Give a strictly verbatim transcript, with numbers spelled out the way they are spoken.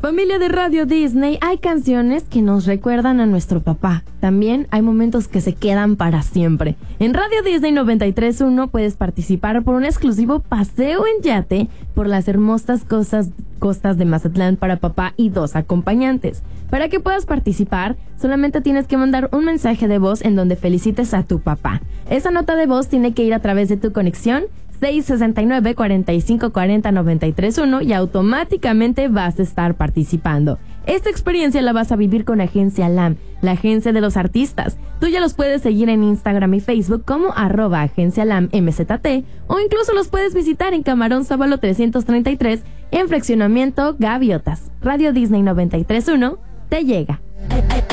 Familia de Radio Disney, hay canciones que nos recuerdan a nuestro papá. También hay momentos que se quedan para siempre. En Radio Disney noventa y tres punto uno puedes participar por un exclusivo paseo en yate por las hermosas cosas, costas de Mazatlán para papá y dos acompañantes. Para que puedas participar, solamente tienes que mandar un mensaje de voz en donde felicites a tu papá. Esa nota de voz tiene que ir a través de tu conexión seis sesenta y nueve, cuarenta y cinco cuarenta, noventa y tres punto uno y automáticamente vas a estar participando. Esta experiencia la vas a vivir con Agencia L A M, la agencia de los artistas. Tú ya los puedes seguir en Instagram y Facebook como arroba Agencia L A M M Z T o incluso los puedes visitar en Camarón Sábalo trescientos treinta y tres en Fraccionamiento Gaviotas. Radio Disney noventa y tres punto uno te llega.